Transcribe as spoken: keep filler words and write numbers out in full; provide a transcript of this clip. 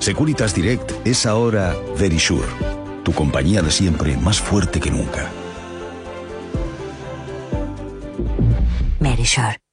Securitas Direct es ahora Verisure, tu compañía de siempre más fuerte que nunca. Verisure.